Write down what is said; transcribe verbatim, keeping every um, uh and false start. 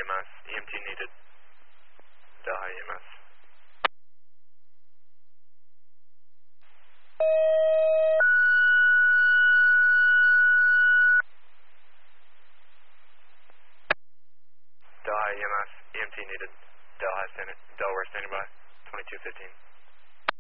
M S. E M T needed. Delhi E M S. Delhi E M S. E M T needed. Delhi standing. Delaware standing by. twenty-two fifteen.